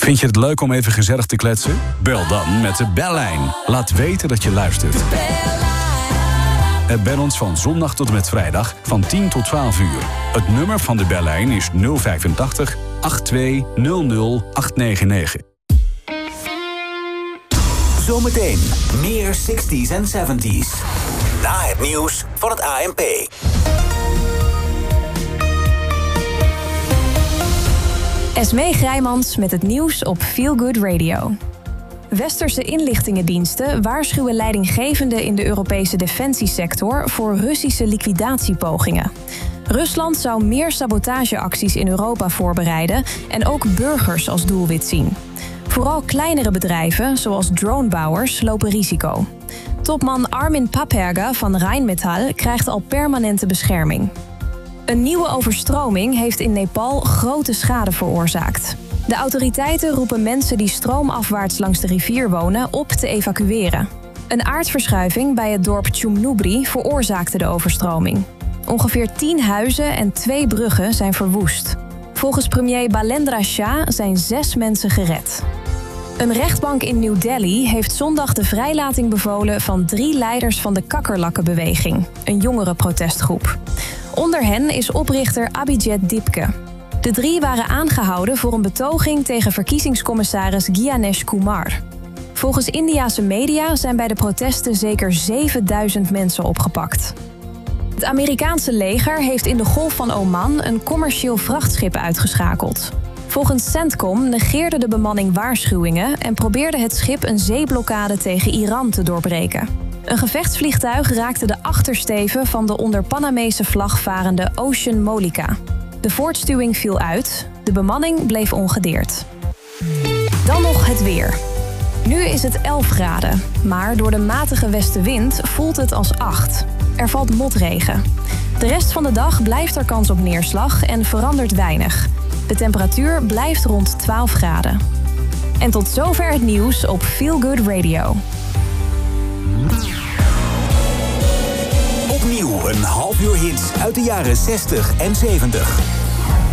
Vind je het leuk om even gezellig te kletsen? Bel dan met de bellijn. Laat weten dat je luistert. Bel ons van zondag tot en met vrijdag van 10 tot 12 uur. Het nummer van de bellijn is 085 8200 899. Zometeen meer 60s en 70s. Na het nieuws van het ANP. Esmee Grijmans met het nieuws op Feel Good Radio. Westerse inlichtingendiensten waarschuwen leidinggevenden in de Europese defensiesector voor Russische liquidatiepogingen. Rusland zou meer sabotageacties in Europa voorbereiden en ook burgers als doelwit zien. Vooral kleinere bedrijven, zoals dronebouwers, lopen risico. Topman Armin Paperga van Rheinmetall krijgt al permanente bescherming. Een nieuwe overstroming heeft in Nepal grote schade veroorzaakt. De autoriteiten roepen mensen die stroomafwaarts langs de rivier wonen op te evacueren. Een aardverschuiving bij het dorp Chumnubri veroorzaakte de overstroming. Ongeveer 10 huizen en 2 bruggen zijn verwoest. Volgens premier Balendra Shah zijn 6 mensen gered. Een rechtbank in New Delhi heeft zondag de vrijlating bevolen van 3 leiders van de Kakkerlakkenbeweging, een jongerenprotestgroep. Onder hen is oprichter Abhijit Dipke. De 3 waren aangehouden voor een betoging tegen verkiezingscommissaris Gyanesh Kumar. Volgens Indiase media zijn bij de protesten zeker 7000 mensen opgepakt. Het Amerikaanse leger heeft in de Golf van Oman een commercieel vrachtschip uitgeschakeld. Volgens CENTCOM negeerde de bemanning waarschuwingen en probeerde het schip een zeeblokkade tegen Iran te doorbreken. Een gevechtsvliegtuig raakte de achtersteven van de onder Panamese vlag varende Ocean Molika. De voortstuwing viel uit, de bemanning bleef ongedeerd. Dan nog het weer. Nu is het 11 graden, maar door de matige westenwind voelt het als 8. Er valt motregen. De rest van de dag blijft er kans op neerslag en verandert weinig. De temperatuur blijft rond 12 graden. En tot zover het nieuws op Feel Good Radio. Opnieuw een half uur hits uit de jaren 60 en 70.